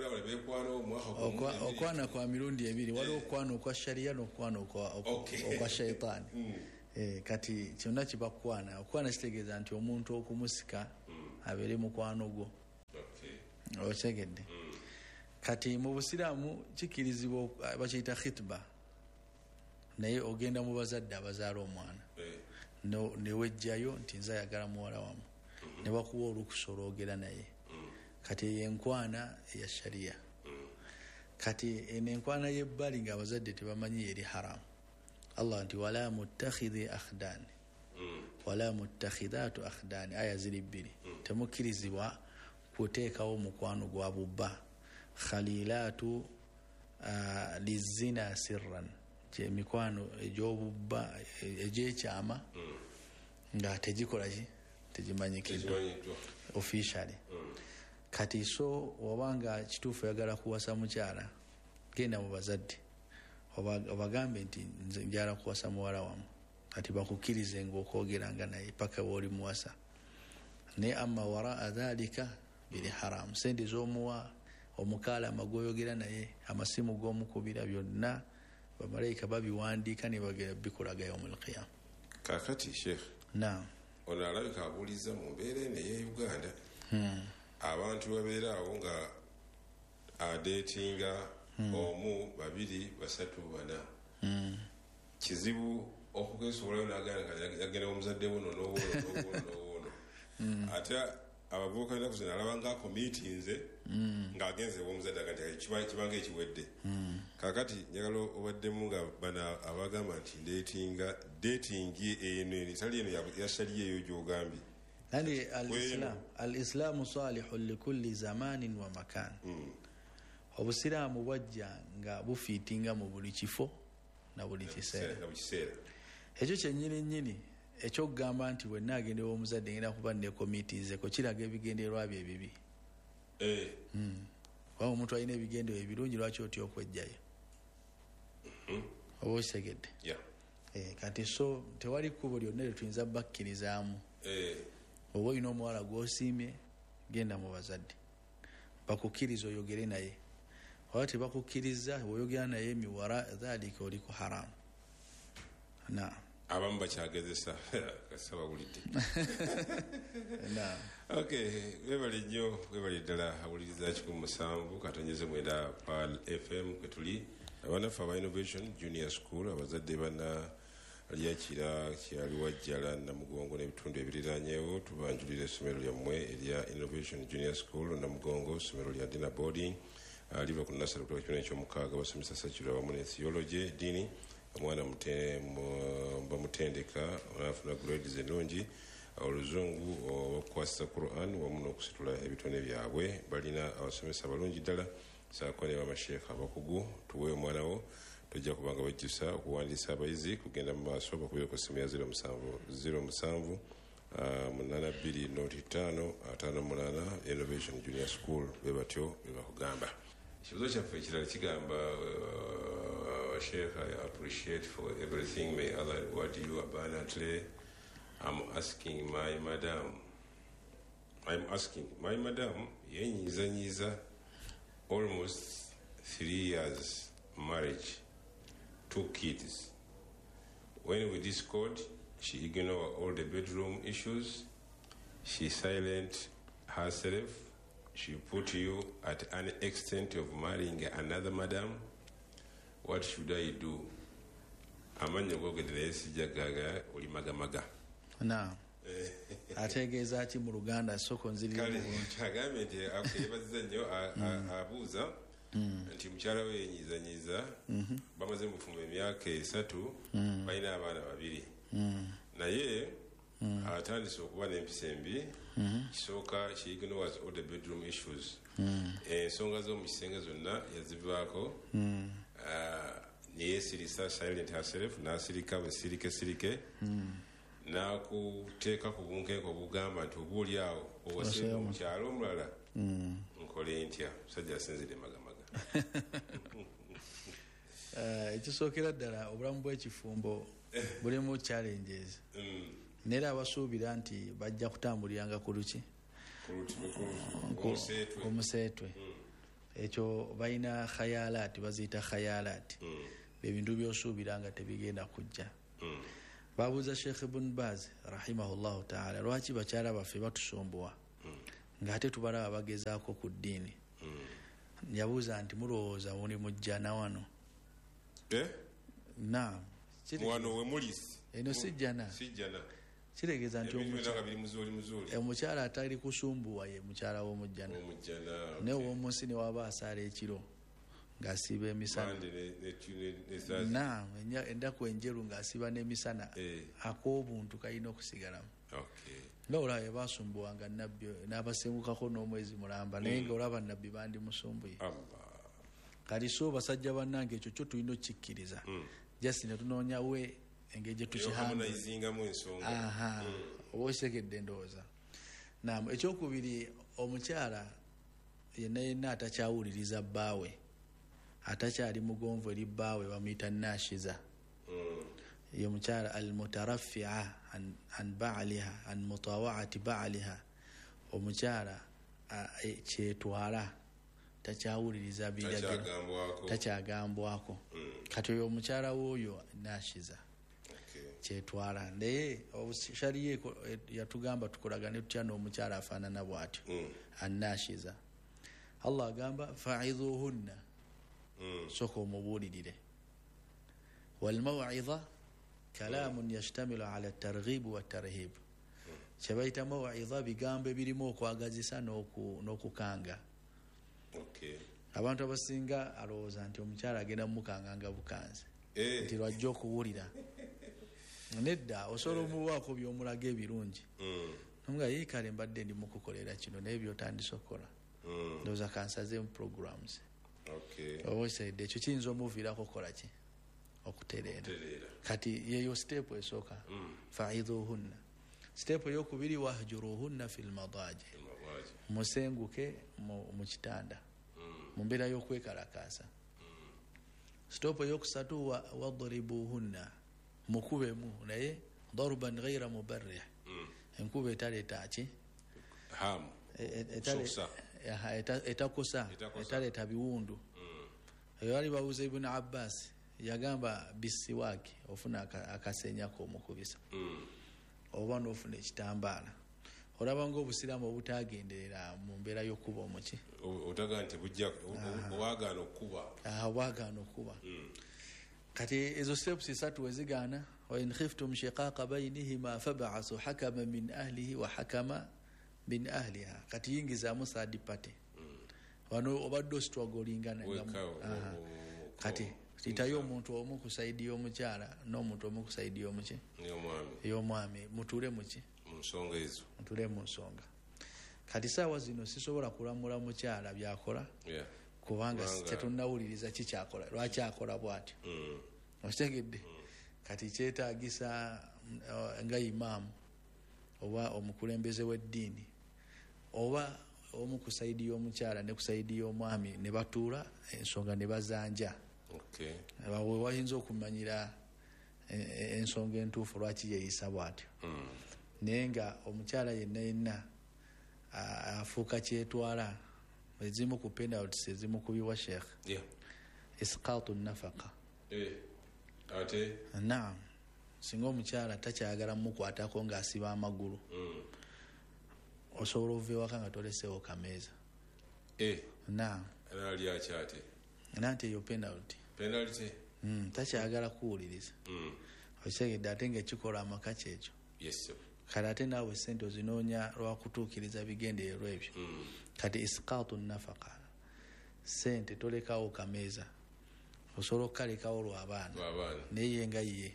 okwana kwa mirundi ebiri, waliwo okwana okwa sharia n'okwana okwa shaitaani. Kati kyonna kiba kwana. Okwana kitegeeza nti omuntu okumusika abeere mukwano gwo. Okyegedde. Kati mu busiraamu kikirizibwa bakiyita khitba, naye ogenda mu bazadde abazaala omwana newejjayo nti nze ayagala muwala wamu, ne bakuwa olukusa olwogera naye. Kati eyo enkwana eya sharia. Kati eno enkwana y'ebbali ng'abazadde tebamanyi eri haramu. Allah nti wala muttakhidhi akhdani wala muttakhidhatu akhdani, aya ziri bbiri. Temukkirizibwa kuteekawo mukwano gwa bubba. Khalilatu uh, lizina sirran, mikwano egy'obubba egy'ekyama nga tegikola ki tegimanyikiddwa officially. Kati so wabanga kituufu yagala kuwasa mukyala, genda mu bazadde obagambe nti njala kuwasa muwala wamu, kati bakukkirize ng'okwogeranga naye paka woli muwasa. Ne amma waraa dhalika biri haramu. Sente z'omuwa omukaala amagoyogera naye, amasimu g'omukubira, byonna bamalayika babiwandiika ne bagera bikulaga yawmul qiyama. Kakati Sheikh, naam, ono alabika abuuliza mu mbeera eno ey'e Uganda abantu babeera awo nga adeetinga omu babiri basatu bana, kizibu okukesobolayo nagenda omuzadde wono n'owono n'owono n'owono. Ate abavubuka nnaku zino alaba ngaako miitinze ng'agenze omuzadde aga nti kibanga ekiwedde. Kakati njagala obaddemu nga bana abagamba nti ndeetinga deetingi eno ensali eno yasali eyo gy'ogambye. Yani al-Islam al-Islamu salihun likulli zamanin wa makan. Obusiraamu bwajja nga bufiitinga mu buli kifo na buli kiseera. Ekyo kyennyini nnyini ekyokugamba nti bwe naagendewa omuzadde ngenda kuba ne komitiizeko kiraga ebigendererwa bye ebibi. Waba omuntu alina ebigendererwa ebirungi, lwaki otya okwejjayo? Oba okitegedde? Kati so tewali kkubo lyonna lye tuyinza bakkirizaamu. Oba olina omuwala gw'osiimye, genda mu bazadde bakukkiriza oyogere naye. Oba tebakukkiriza oyogera naye miwara dhalika oli ku haramu. Naam, abamu bakyagezesa kasaba bulidde. Naam. Okay, webale nnyo, webale ddala awuliriza kikumi musanvu katonyeze mwenda Pal F M kwe tuli abanaffe aba Innovation Junior School, abazadde bana Aliakira kyali wajjala Namugongo n'ebitundu ebiriranyeewo, tubanjulira essomero lyammwe erya Innovation Junior School Namugongo, essomero lya Dina Boarding liva ku nasale kutoka kibiina ekyomukaaga, basomesa Secular wamu ne theology dini. Omwana bamutendeka onafuna grades ennungi, oluzungu okukwasisa Quran wamu n'okusitula ebitone byabwe. Balina abasomesa abalungi ddala, saako ne bamasheekha abakugu. Tuwe omwana wo, tujja kubanga bajjusa okuwandiisa abayizi kugenda mu maaso. Bakubire ku ssimu ya zero musanvu zero musanvu munana bbiri noti ttaano ataano munaana Innovation Junior School. Be batyo be bakugamba. Ekibuzo kyaffe ekirala kigamba, Sheikh, I appreciate for everything. May Allah reward you abundantly. I'm asking my madam. I'm asking my madam. Yenyiza nyiza. Almost three years marriage, two kids. When we discord, she ignore all the bedroom issues. She silent herself. She put you at an extent of marrying another madam. What should I do? Amanya gogedere sijagaga oli magamaga. Naam. Ategeeza ki mu Luganda soko nziri kale kagame nti akebazza nnyo abuuza nti mukyala we yenyiza nyiza bamaze mufumba emyaka esatu balina abaana babiri naye atandise okuba n'empisa embi. Kisooka she ignores all the bedroom issues. Ensonga z'omu kisenge zonna yazivaako. Neyesirisa silent herself, n'asirika busirike sirike, n'akuteeka ku bunkenke obugamba nti oba oli awo owaseera mu kyalo omulala nkole ntya. Musajja asinzire magamaga. ekisookera ddala obulamu bw'ekifumbo bulimu challenges neera abasuubira nti bajja kutambuliranga ku luki ku museetwe ekyo balina khayalaati baziyita khayalaati ebintu byosuubira nga tebigenda kujja. Babuuza Sheikh Ibn Baz rahimahullahu taala lwaki bakyala baffe batusumbuwa nga ate tubalaba bagezaako ku ddiini. Yabuuza nti mulowooza muli mujjana wano? Naam, wano we mulisi eno sijjana sijjana kiregeeza nti omukyala omukyala atali kusumbuwa ye mukyala w'omujjana naye ow'omunsi ne waba asaala ekiro ng'asiiba emisana. Naam, ennaku enjeru ng'asiiba n'emisana ak'obuntu kalina okusigalamu. nga olaba yebasumbuwanga nabbi n'abasengukako n'omwezi mulamba naye nga olaba nabbi bandimusumbuye. Kati so basajja bannange ekyo kyo tulina okukikkiriza jasi ne tunoonya we engeri gye tukihangamu oba okitegedde ndowooza. Naam, ekyokubiri omukyala yenna yenna atakyawuliriza bbaawe atakyali mugonvu eri bbaawe bamuyita nashiza. Ye mukyala almutarafia an baaliha an mutawaati baaliha, omukyala kyetwala takyawuliriza biragiro takyagambwako. Kati oyo omukyala w'oyo nashiza kyetwala. Naye shariya yatugamba tukolagane tutya n'omukyala afaanana bw'atyo annashiza. Allah agamba fa'idhuhunna, soka omubuulirire. Walmaw'idha kalamun yashtamilu ala targhib wa tarhib, kyebayita maw'idha bigambo ebirimu okwagazisa n'okukanga. Abantu abasinga alowooza nti omukyala agenda mumukanganga bukanzi nti lwajja okuwulira. Nedda, osobola omuwaako by'omulaga ebirungi nga ye kale mbadde ndi mukukolera kino naye by'otandise okukola ndowooza kansazemu programs oba okitegedde ekyo kiyinza omuviirako okukola ki okutereera. Kati yeyo step esooka fa'idhuhunna. Step eyokubiri wahjuruhunna fil madaji, musenguke mu kitanda mu mbeera y'okwekalakaasa. Step eyokusatu wadribuhunna, mukubemu naye darban ghaira mubarrih, enkuba etaleeta ki etakosa etaleeta biwundu. Eyo bali babuuza Ibn Abbas yagamba bisiwaaki ofuna akasenyako omukubisa oba n'ofuna ekitambaala. Olaba ng'obusiraamu obutagenderera mu mbeera y'okuba omuki otaga nti bujja obwagaana okuba obwagaana okuba. Kati ezo steps esatu wezigaana, wa in khiftum shiqaqa bainihima fab'asu hakama min ahlihi wa hakama min ahliha. Kati yingizaamu third party wano obadde ositwagolingana kati titayo omuntu omu ku saidi y'omukyala n'omuntu omu ku saidi y'omuki y'omwami mutuule muki mu nsonga ezo mutuule mu nsonga. Kati saawa zino sisobola kulamula mukyala byakola kubanga tetunnawuliriza kikyakola lwaki akola bw'atyo okitegedde. Kati kyetaagisa nga imaamu oba omukulembeze w'eddiini oba omu ku saidi y'omukyala ne ku saidi y'omwami ne batuula ensonga ne bazanja we wayinza okumanyira ensonga entuufu lwaki yeeyisa bw'atyo. Naye nga omukyala yenna yenna afuuka kyetwala. Ezimu ku penalties ezimu kubiwa sheekh isqaatu nafaka. ate naam, singa omukyala takyagala mukwatako ng'asiba amagulu osobola okuva ewaka nga toleseewo kameeza. naam, ali akyate nanti eyo penalty penalty takyagala kuwuliriza. Okitegedde ate ngaekikola amaka kyekyo. Yes. Kale ate naawe sente ozinoonya lwakutuukiriza bigendererwa ebyo. Kati isqaatu nafaka, sente tolekawo kameeza, osobola okukalekawo lw'abaana naye ye nga ye.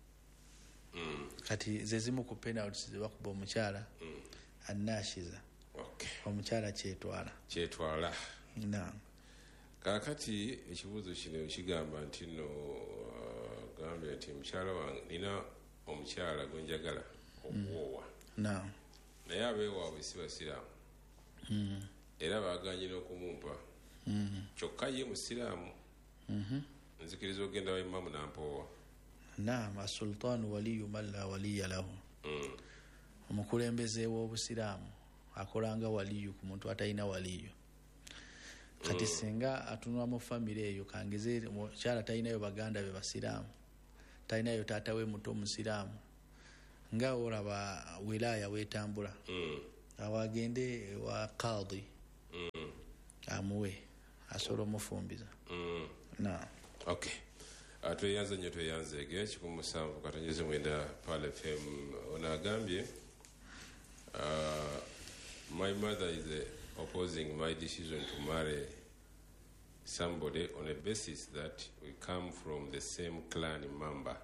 Kati ze zimu ku penalties zebakuba omukyala annashiza. Omukyala kyetwala kyetwala. Naam. Kakati ekibuuzo kino kigamba nti nno gambye nti mukyala wange nina omukyala gwe njagala okuwoowa. Naam. Naye abeewaabwe si basiraamu era baaganye n'okumumpa kyokka ye musiraamu nzikiriza ogenda wa imamu nampoowa. naam asultaanu waliyu man la waliya lahu. omukulembeze w'obusiraamu akolanga waliyu ku muntu atalina waliyu. kati singa atunula mu famire eyo kangeze kyala talinayo baganda be basiraamu, talinayo taata we muto musiraamu, nga olaba wilaya wetambula awo agende wa qadi amuwe asobola omufumbiza. na okay uh, tweyanze nnyo tweyanzeege kikumi musanvu katonyeze mwenda Pal F M. ono agambye uh, my mother is uh, opposing my decision to marry somebody on a basis that we come from the same clan member.